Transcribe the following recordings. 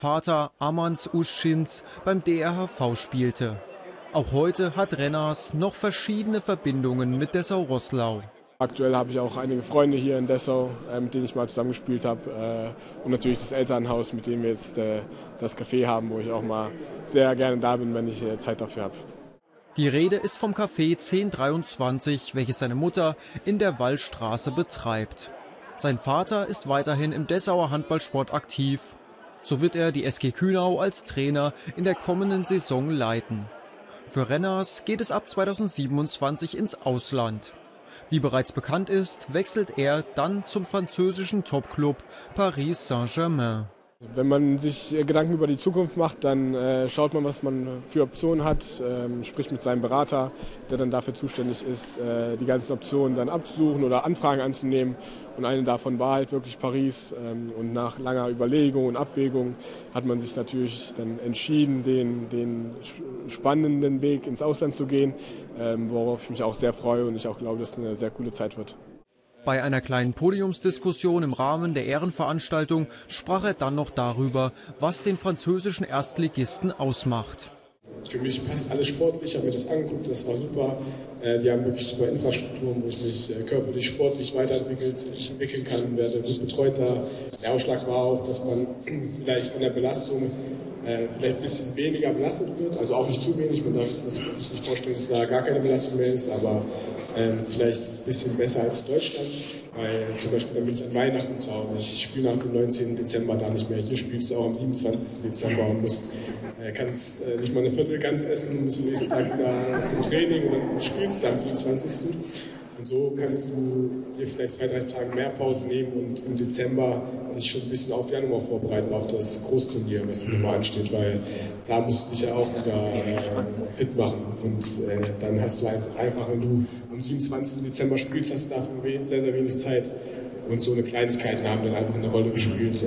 Vater Amans Uschins beim DRHV spielte. Auch heute hat Renners noch verschiedene Verbindungen mit Dessau-Roßlau. Aktuell habe ich auch einige Freunde hier in Dessau, mit denen ich mal zusammengespielt habe. Und natürlich das Elternhaus, mit dem wir jetzt das Café haben, wo ich auch mal sehr gerne da bin, wenn ich Zeit dafür habe. Die Rede ist vom Café 1023, welches seine Mutter in der Wallstraße betreibt. Sein Vater ist weiterhin im Dessauer Handballsport aktiv. So wird er die SG Kühnau als Trainer in der kommenden Saison leiten. Für Renners geht es ab 2027 ins Ausland. Wie bereits bekannt ist, wechselt er dann zum französischen Topclub Paris Saint-Germain. Wenn man sich Gedanken über die Zukunft macht, dann schaut man, was man für Optionen hat, spricht mit seinem Berater, der dann dafür zuständig ist, die ganzen Optionen dann abzusuchen oder Anfragen anzunehmen. Und eine davon war halt wirklich Paris. Und nach langer Überlegung und Abwägung hat man sich natürlich dann entschieden, den spannenden Weg ins Ausland zu gehen, worauf ich mich auch sehr freue und ich auch glaube, dass es eine sehr coole Zeit wird. Bei einer kleinen Podiumsdiskussion im Rahmen der Ehrenveranstaltung sprach er dann noch darüber, was den französischen Erstligisten ausmacht. Für mich passt alles sportlich, ich habe mir das angeguckt, das war super. Die haben wirklich super Infrastrukturen, wo ich mich körperlich, sportlich weiterentwickeln kann, werde gut betreut da. Der Ausschlag war auch, dass man vielleicht von der Belastung vielleicht ein bisschen weniger belastet wird, also auch nicht zu wenig. Man darf sich nicht vorstellen, dass da gar keine Belastung mehr ist, aber vielleicht ein bisschen besser als in Deutschland. Weil zum Beispiel dann bin ich an Weihnachten zu Hause. Ich spiele nach dem 19. Dezember da nicht mehr. Hier spielst du auch am 27. Dezember und kannst nicht mal eine Viertel ganz essen und musst am nächsten Tag wieder zum Training und dann spielst du am 27. Und so kannst du dir vielleicht 2-3 Tage mehr Pause nehmen und im Dezember dich schon ein bisschen auf Januar vorbereiten, auf das Großturnier, was dann immer ansteht, weil da musst du dich ja auch wieder fit machen. Und dann hast du halt einfach, wenn du am 27. Dezember spielst, hast du dafür sehr, sehr wenig Zeit. Und so eine Kleinigkeiten haben dann einfach eine Rolle gespielt,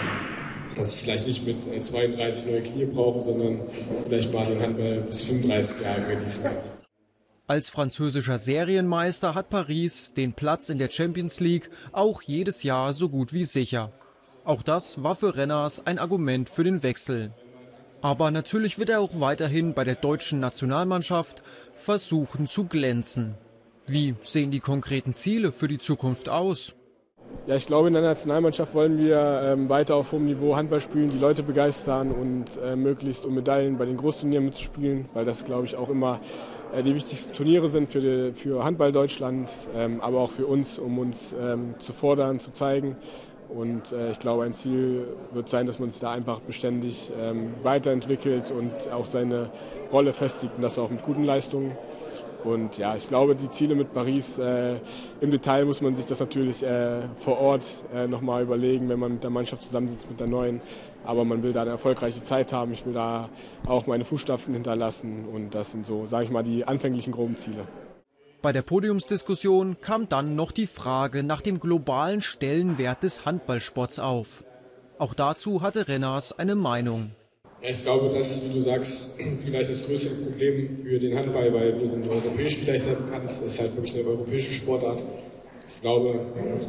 dass ich vielleicht nicht mit 32 neue Knie brauche, sondern vielleicht mal den Handball bis 35 Jahren genießen kann. Als französischer Serienmeister hat Paris den Platz in der Champions League auch jedes Jahr so gut wie sicher. Auch das war für Renners ein Argument für den Wechsel. Aber natürlich wird er auch weiterhin bei der deutschen Nationalmannschaft versuchen zu glänzen. Wie sehen die konkreten Ziele für die Zukunft aus? Ja, ich glaube, in der Nationalmannschaft wollen wir weiter auf hohem Niveau Handball spielen, die Leute begeistern und möglichst um Medaillen bei den Großturnieren mitzuspielen, weil das, glaube ich, auch immer die wichtigsten Turniere sind für Handball Deutschland, aber auch für uns, um uns zu fordern, zu zeigen. Und ich glaube, ein Ziel wird sein, dass man sich da einfach beständig weiterentwickelt und auch seine Rolle festigt und das auch mit guten Leistungen. Und ja, ich glaube, die Ziele mit Paris, im Detail muss man sich das natürlich vor Ort nochmal überlegen, wenn man mit der Mannschaft zusammensitzt, mit der neuen. Aber man will da eine erfolgreiche Zeit haben. Ich will da auch meine Fußstapfen hinterlassen. Und das sind so, sage ich mal, die anfänglichen groben Ziele. Bei der Podiumsdiskussion kam dann noch die Frage nach dem globalen Stellenwert des Handballsports auf. Auch dazu hatte Renners eine Meinung. Ja, ich glaube, das ist, wie du sagst, vielleicht das größte Problem für den Handball, weil wir sind europäisch vielleicht sehr bekannt. Das ist halt wirklich eine europäische Sportart. Ich glaube,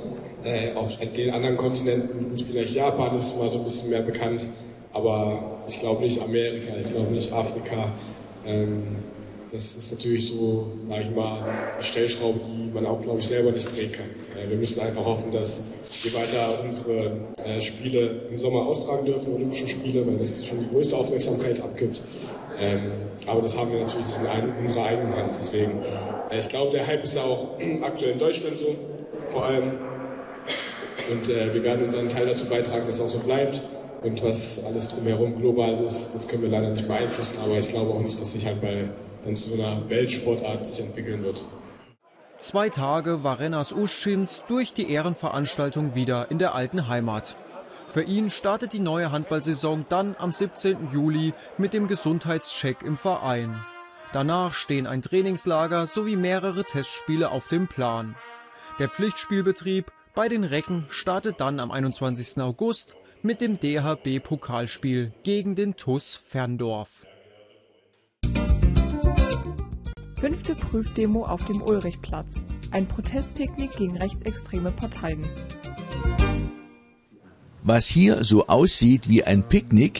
auf den anderen Kontinenten, gut, vielleicht Japan ist mal so ein bisschen mehr bekannt, aber ich glaube nicht Amerika, ich glaube nicht Afrika. Das ist natürlich so, sage ich mal, eine Stellschraube, die man auch, glaube ich, selber nicht drehen kann. Wir müssen einfach hoffen, dass wir weiter unsere Spiele im Sommer austragen dürfen, Olympische Spiele, weil das schon die größte Aufmerksamkeit abgibt. Aber das haben wir natürlich nicht in unserer eigenen Hand. Deswegen, ich glaube, der Hype ist ja auch aktuell in Deutschland so, vor allem. Und wir werden unseren Teil dazu beitragen, dass es auch so bleibt. Und was alles drumherum global ist, das können wir leider nicht beeinflussen. Aber ich glaube auch nicht, dass sich Handball dann zu einer Weltsportart sich entwickeln wird. 2 Tage war Renners Uschins durch die Ehrenveranstaltung wieder in der alten Heimat. Für ihn startet die neue Handballsaison dann am 17. Juli mit dem Gesundheitscheck im Verein. Danach stehen ein Trainingslager sowie mehrere Testspiele auf dem Plan. Der Pflichtspielbetrieb bei den Recken startet dann am 21. August mit dem DHB-Pokalspiel gegen den TuS Ferndorf. 5. Prüfdemo auf dem Ulrichplatz. Ein Protestpicknick gegen rechtsextreme Parteien. Was hier so aussieht wie ein Picknick,